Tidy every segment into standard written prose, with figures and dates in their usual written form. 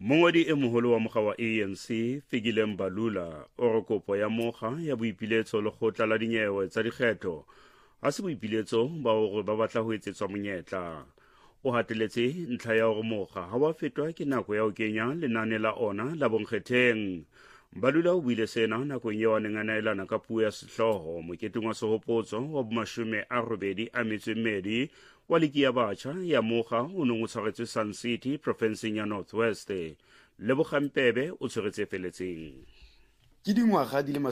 Mongodi e moholo wa mokga wa ANC Fikile Mbalula o re kopo ya mokga ya boipiletso lekgotla la dinyewe tsa dikgetho ha se boipiletso ba hore ba batla ho etsetswa monyetla. O hateletse ntlha ya hore mokga ha wa fetwa ke nako ya ho kenya lenane la ona la bonkgetheng. Mbalula o buile sena nakong eo a neng a naelana ka puo ya sehloho moketeng wa sehopotso wa 82 wa liki ya batjha ya mokga o neng o tshwaretswe Sun City provinseng ya North West. Lebogang Mpebe o tshwaretse feletseng. Ke dingwaga di le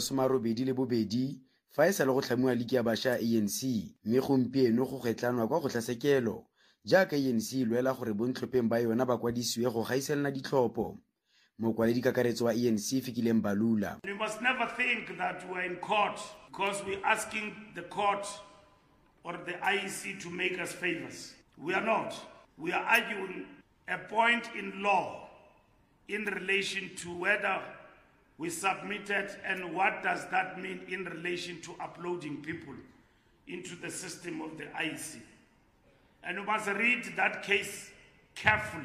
82 fa e sa le go tlhamiwa liki ya batjha ANC mme gompieno go kgetlanwa kwa kgotlasekelo jaaka ANC lwela gore bontlhopheng ba yona ba kwadisiwe go gaiselana ditlhopho. Mokwaledi kakaretso wa ANC Fikile Mbalula. We must never think that we're in court because we're asking the court or the IEC to make us favors. We are not. We are arguing a point in law in relation to whether we submitted and what does that mean in relation to uploading people into the system of the IEC. And we must read that case carefully.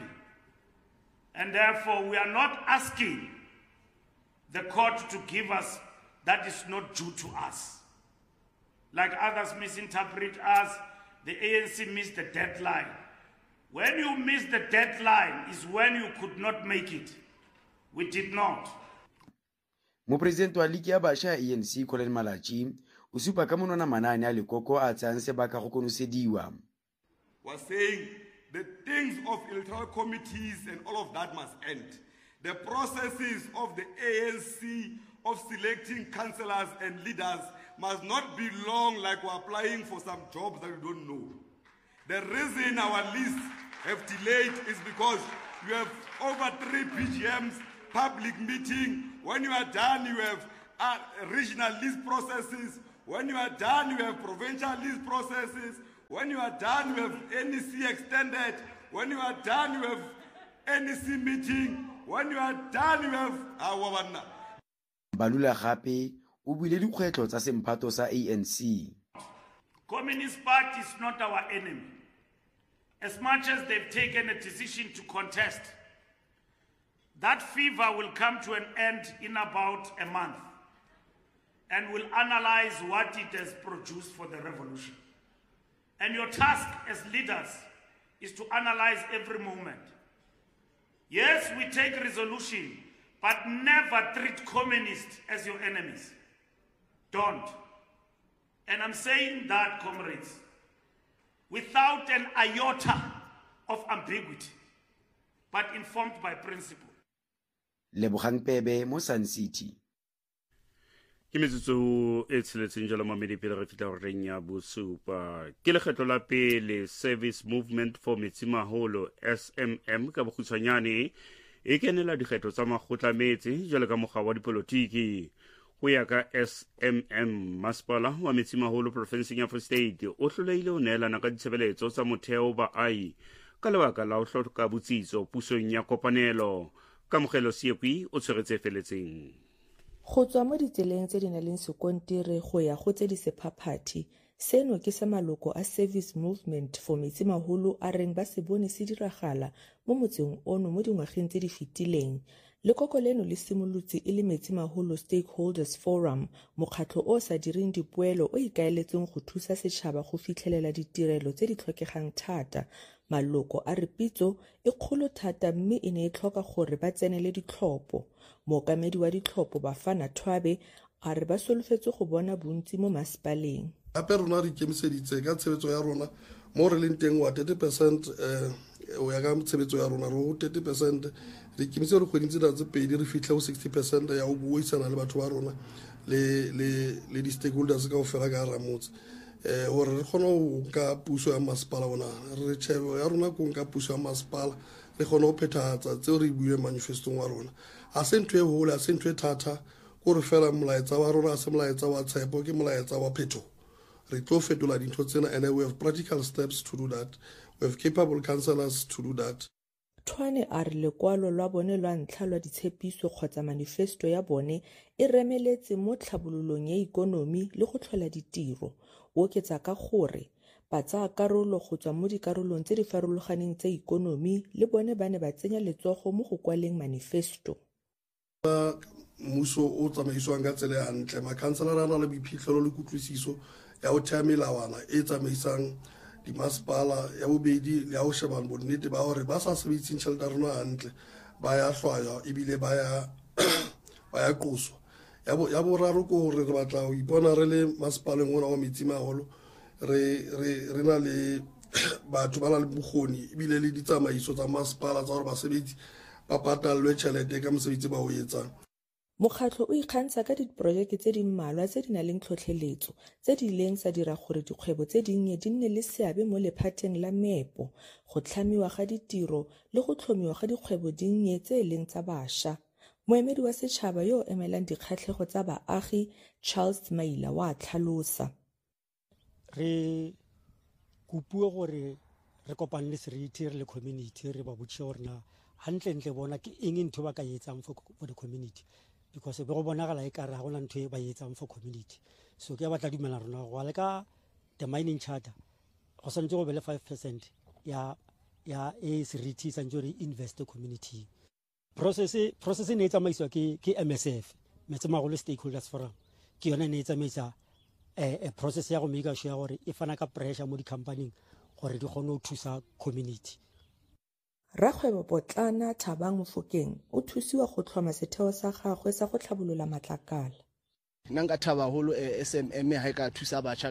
And therefore, we are not asking the court to give us that is not due to us. Like others misinterpret us, the ANC missed the deadline. When you miss the deadline is when you could not make it. We did not. Mopresidente wa liki ya batjha ya ANC Colin Malachi o supa ka monwana manaane a lekoko a tsayang sebaka go konosediwa. Was saying the things of electoral committees and all of that must end. The processes of the ANC of selecting councillors and leaders must not be long like we're applying for some jobs that we don't know. The reason our lists have delayed is because you have over 3 PGMs, public meeting. When you are done, you have regional list processes. When you are done, you have provincial list processes. When you are done, you have NEC extended. When you are done, you have NEC meeting. When you are done, you have Awawana. Balula gape o buile dikgwetlo tsa semphato sa ANC. Communist Party is not our enemy. As much as they've taken a decision to contest, that fever will come to an end in about a month, and we'll analyze what it has produced for the revolution. And your task as leaders is to analyze every moment. Yes, we take resolution, but never treat communists as your enemies. Don't. And I'm saying that, comrades, without an iota of ambiguity, but informed by principle. Lebogang Mpebe mo Sun City. Ke metsotso e tsheletseng jalo mamedi pele re fitla goreng ya bosupa ke lekgetlo la pele Service Movement for Metsimaholo SMM ka bokgutshwanyane e kenela dikgetho tsa makgotlametsi jalo ka mokgwa wa dipolotiki go ya ka SMM masepala wa Metsimaholo provinseng ya Free State o hloleile o neelana ka ditshebeletso tsa motheo baagi ka lebaka la ho hloka botsitso pusong ya kopanelo ka mogelo Siekwi o tshwaretse feletseng. Go tswa mo ditseleng tse di nang le sekontiri go ya go tse di sephaphathi seno ke sa maloko a Service Movement for Metsimaholo a reng ba se bone se diragala mo motseng ono mo dingwageng tse di fetileng. Lekoko leno le simolotse e le Metsimaholo Stakeholders Forum, mokgatlho o sa direng dipoelo o ikaeletseng go thusa setšhaba go fitlhelela ditirelo tse di tlhokegang thata. Maloko a re pitso e kgolo thata mme e ne e tlhoka gore ba tsenele ditlhopho. Mookamedi wa ditlhopho Bafana Thwabe a re ba solofetse go bona bontsi mo masepaleng. Gape rona re ikemiseditse ka tshebetso ya rona mo re leng teng wa 30% o ya ka tshebetso ya rona ro 30% re ikemiseditse re kgweding tse pedi re fitlhe go 60% ya go buisana le batho ba rona le di-stakeholders ka go fela ka ramotse gore re kgone go nka puso ya masepala ona re tšhebo ya rona ko nka puso ya masepala re kgone go phethagatsa tseo re buile manifestong wa rona a se ntho e hole a se ntho e thata gore fela molaetsa wa rona a se molaetsa wa tshepo ke molaetsa wa phetho re tlo fetola dintho tsena and we have practical steps to do that. We have capable councillors to do that. Thwane a re lekwalo lwa bone lwa ntlha lwa ditshepiso kgotsa manifesto ya bone e remeletse mo tlhabololong ya ikonomi le go tlhola ditiro. O oketsa ka gore ba tsaya karolo go tswa mo dikarolong tse di farologaneng tsa ikonomi le bone ba ne ba tsenya letsogo mo go kwaleng manifesto. Mmuso o tsamaiswang ka tsela ya hantle, makhanselara a na le boiphihlelo le kutlwisiso ya ho thea melawana e tsamaisang dimasepala. Ya bobedi le ya ho sheba bonnete ba hore ba sa sebediseng tjhelete ya rona hantle ba ya hlwaya ebile ba ya qoswa. Ya boraro ke hore re batla ho ipona re le masepaleng ona wa Metsimaholo re na le batho ba na le bokgoni ebile le ditsamaiso tsa masepala tsa hore basebetsi ba patallwe tjhelete ka mosebetsi ba o etsang. Mokgatlo o ikgantsha ka diprojeke tse di mmalwa tse di nang le tlhotlheletso tse di ileng sa dira gore dikgwebo tse dinnye di nne le seabe mo lephateng la meepo, go tlhamiwa ga ditiro le go tlhomiwa ga dikgwebo dinnye tse leng tsa bašwa. Moemedi wa setšhaba yo o emelang dikgatlhego tsa baagi, Charles Maila, wa tlhalosa. Re kopue gore re kopane le seriti re le community re ba botše gore na hantle bona ke eng ntho ba ka etsang for the community, because be go bonagala e kare ga gona ntho e ba etsang for community. So ke batla dumela rona go leka the mining charter go santse go be le 5% ya e seriti sa ntse re invest community. Process ne e tsamaiswa ke MSF, Metsimaholo Stakeholders Forum, ke yona ne e tsamaisa process ya go make sure gore e fana ka pressure mo di-companying gore di kgone go thusa community. Rakgwebo Potlana Thabang Mofokeng o thusiwa go tlhoma setheo sa gagwe sa go tlhabolola matlakala. Nna nka thaba haholo SMM ha e ka thusa batjha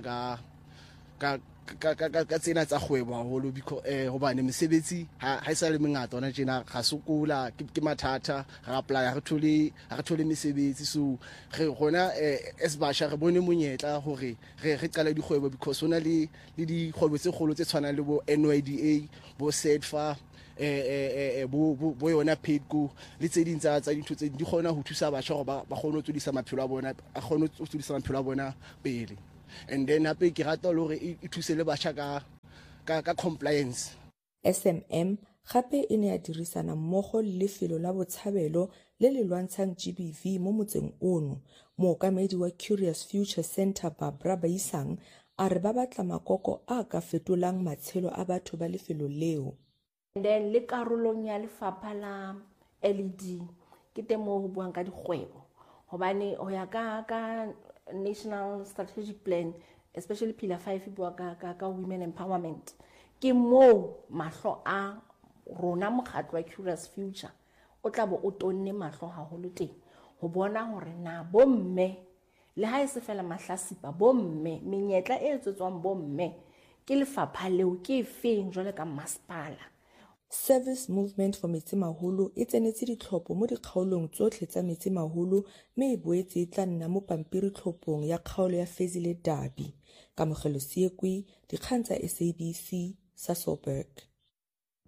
ka tsena tsa kgwebo haholo, hobane mesebetsi ha e sa le mengata ona tjena, ga sokola ke mathata, ga apply ha re thole mesebetsi. So re gona as batjha re bone monyetla hore re qale dikgwebo, because hona le dikgwebo tse kgolo tse tshwanang le bo NYDA, bo SEDFA, bo yona PEDCO le tse ding tsa dintho tse di kgona ho thusa batjha gore ba kgone ho tshodisa maphelo a bona pele. And then hape ke rata le hore e thuse le batjha ka compliance. SMM gape e ne ya dirisana mmogo le lefelo la botshabelo le le lwantshang GBV mo motseng ono. Mookamedi wa Curious Future Center Barbara Baisang a re ba batla makoko a ka fetolang matshelo a batho ba lefelo leo. And then le karolong ya lefapha la LED ke temo ho buang ka dikgwebo, hobane ho ya ka National Strategic Plan, especially Pillar 5 bua ka women empowerment, ke mo mahlo a rona mokgatlo wa Curious Future o tla bo o tonne mahlo haholo teng ho bona hore na bomme le ha e se fela mahlasipa bomme menyetla e etsetswang bomme ke lefapha leo ke efeng jwale ka masepala. Service Movement for Metsimaholo e tsenetse ditlhopho mo dikgaolong tsotlhe tsa Metsimaholo mme e boetse e tla nna mo pampiritlhophong ya kgaolo ya Fezile Dabi. Kamogelo Siekwi, dikgang tsa SABC, Sasolburg.